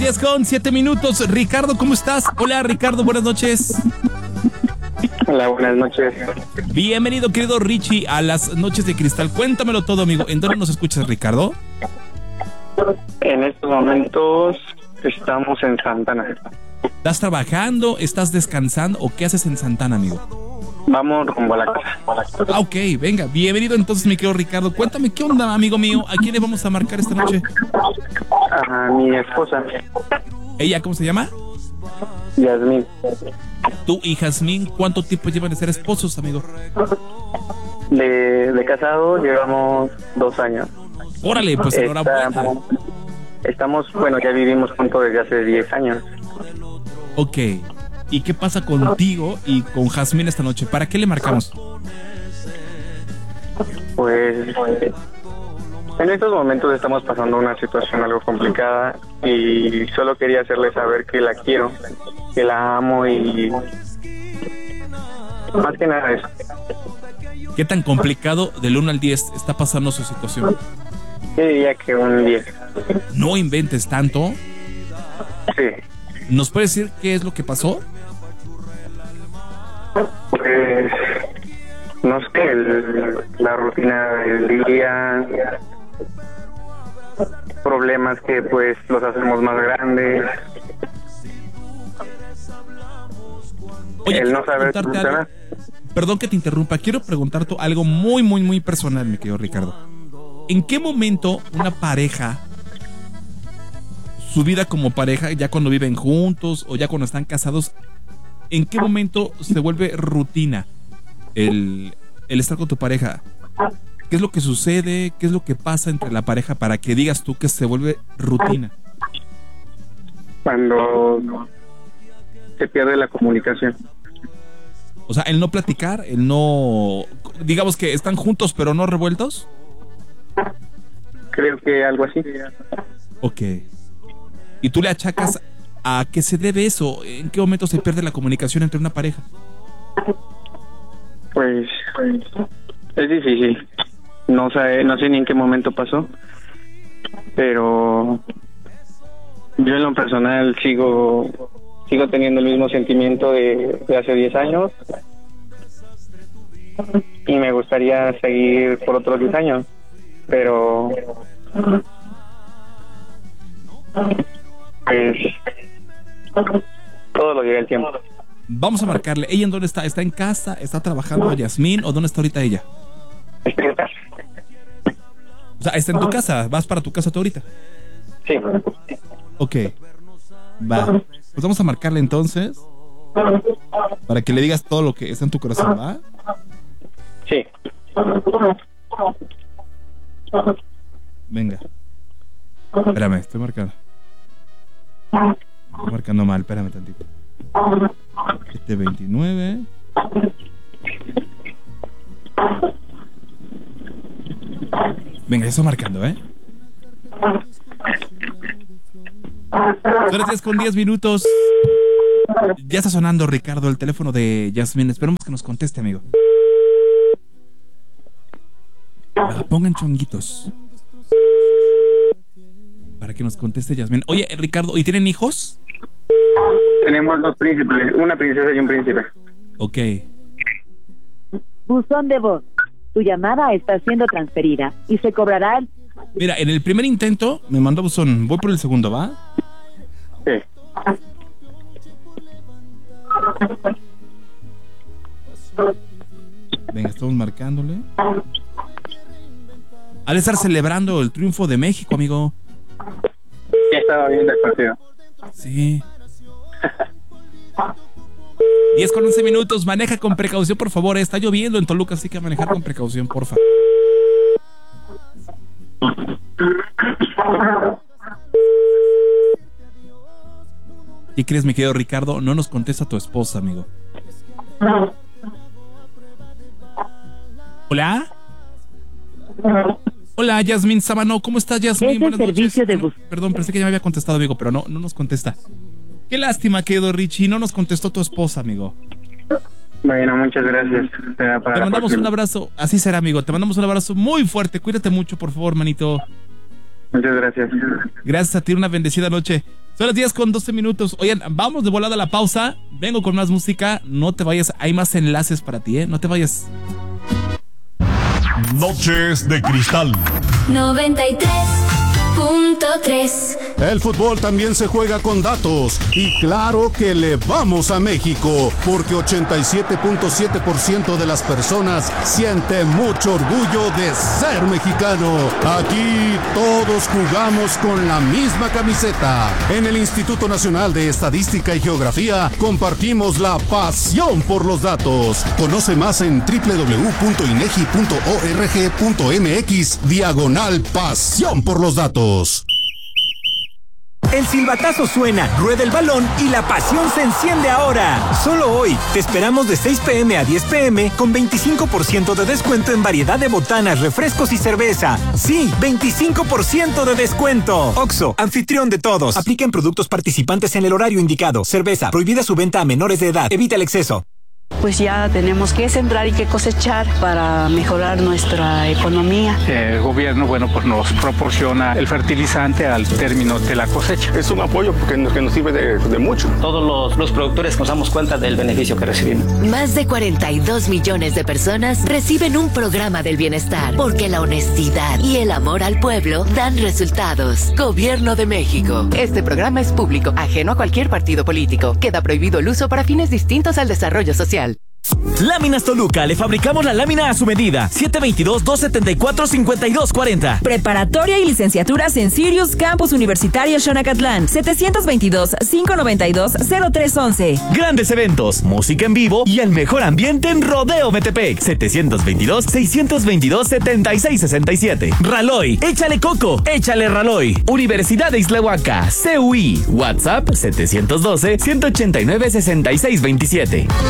10:07. Ricardo, ¿cómo estás? Hola, Ricardo, buenas noches. Hola, buenas noches. Bienvenido, querido Richie, a las Noches de Cristal. Cuéntamelo todo, amigo. ¿En dónde nos escuchas, Ricardo? En estos momentos estamos en Santana. ¿Estás trabajando? ¿Estás descansando? ¿O qué haces en Santana, amigo? Vamos rumbo a la casa. Ah, ok, venga. Bienvenido entonces, mi querido Ricardo. Cuéntame, ¿qué onda, amigo mío? ¿A quién le vamos a marcar esta noche? A mi esposa. ¿Ella cómo se llama? Yasmín. Tú y Jazmín, ¿cuánto tiempo llevan de ser esposos, amigo? De casado llevamos 2 años. Órale, pues enhorabuena. Estamos, bueno, ya vivimos juntos desde hace 10 años. Ok. ¿Y qué pasa contigo y con Jazmín esta noche? ¿Para qué le marcamos? Pues en estos momentos estamos pasando una situación algo complicada y solo quería hacerle saber que la quiero, que la amo y más que nada eso. ¿Qué tan complicado del 1 al 10 está pasando su situación? Yo diría que un 10. No inventes tanto. Sí. ¿Nos puedes decir qué es lo que pasó? Pues no sé, la rutina del día, problemas que pues los hacemos más grandes. Oye, el no saber solucionar. Perdón que te interrumpa, quiero preguntarte algo muy, muy, muy personal, mi querido Ricardo. ¿En qué momento una pareja, su vida como pareja, ya cuando viven juntos o ya cuando están casados, en qué momento se vuelve rutina el estar con tu pareja? ¿Qué es lo que sucede? ¿Qué es lo que pasa entre la pareja para que digas tú que se vuelve rutina? Cuando se pierde la comunicación. O sea, el no platicar, el no... Digamos que están juntos pero no revueltos. Creo que algo así. Ok. ¿Y tú le achacas a qué se debe eso? ¿En qué momento se pierde la comunicación entre una pareja? Pues es difícil. No sé ni en qué momento pasó, pero yo en lo personal sigo teniendo el mismo sentimiento de hace 10 años y me gustaría seguir por otros 10 años, pero pues todo lo llega el tiempo. Vamos a marcarle. ¿Ella en dónde está? ¿Está en casa? ¿Está trabajando, Yasmín? ¿O dónde está ahorita ella? Estoy en casa. O sea, ¿está en tu casa? ¿Vas para tu casa tú ahorita? Sí. Ok. Va. Pues vamos a marcarle entonces para que le digas todo lo que está en tu corazón, ¿va? Sí. Venga. Espérame, estoy marcando. Estoy marcando mal, espérame tantito. 29. Venga, eso marcando, ¿eh? Son las 10:10. Ya está sonando, Ricardo, el teléfono de Yasmín. Esperemos que nos conteste, amigo. Pongan chonguitos para que nos conteste Yasmín. Oye, Ricardo, ¿y tienen hijos? Tenemos 2 príncipes, una princesa y un príncipe. Ok. Buzón de voz. Tu llamada está siendo transferida y se cobrará el... Mira, en el primer intento me mandó buzón. Voy por el segundo, ¿va? Sí. Venga, estamos marcándole. Ha de estar celebrando el triunfo de México, amigo. Ya estaba viendo el partido. Sí. 10:11. Maneja con precaución, por favor. Está lloviendo en Toluca, así que a manejar con precaución, porfa. ¿Qué crees, mi querido Ricardo? No nos contesta tu esposa, amigo. ¿Hola? Hola, Yasmín Sábano. ¿Cómo estás, Yasmín? Buenas noches. Perdón, pensé que ya me había contestado, amigo, pero no nos contesta. Qué lástima, querido Richie. No nos contestó tu esposa, amigo. Bueno, muchas gracias. Te mandamos un abrazo. Así será, amigo. Te mandamos un abrazo muy fuerte. Cuídate mucho, por favor, manito. Muchas gracias. Gracias a ti, una bendecida noche. Son las 10:12. Oigan, vamos de volada a la pausa. Vengo con más música. No te vayas, hay más enlaces para ti, no te vayas. Noches de Cristal 93.3. El fútbol también se juega con datos y claro que le vamos a México porque 87.7% de las personas siente mucho orgullo de ser mexicano. Aquí todos jugamos con la misma camiseta. En el Instituto Nacional de Estadística y Geografía compartimos la pasión por los datos. Conoce más en www.inegi.org.mx/pasión por los datos. El silbatazo suena, rueda el balón y la pasión se enciende ahora. Solo hoy, te esperamos de 6 p.m. a 10 p.m. con 25% de descuento en variedad de botanas, refrescos y cerveza. Sí, 25% de descuento. Oxxo, anfitrión de todos. Aplica en productos participantes en el horario indicado. Cerveza, prohibida su venta a menores de edad. Evita el exceso. Pues ya tenemos que sembrar y que cosechar para mejorar nuestra economía. El gobierno, pues nos proporciona el fertilizante al término de la cosecha. Es un apoyo porque nos sirve de mucho. Todos los productores nos damos cuenta del beneficio que recibimos. Más de 42 millones de personas reciben un programa del bienestar porque la honestidad y el amor al pueblo dan resultados. Gobierno de México. Este programa es público, ajeno a cualquier partido político. Queda prohibido el uso para fines distintos al desarrollo social. Láminas Toluca, le fabricamos la lámina a su medida. 722-274-5240. Preparatoria y licenciaturas en Sirius Campus Universitario Xonacatlán. 722-592-0311. Grandes eventos, música en vivo y el mejor ambiente en Rodeo Metepec. 722-622-7667. Raloy, échale coco, échale Raloy. Universidad de Islahuaca, CUI. WhatsApp 712-189-6627.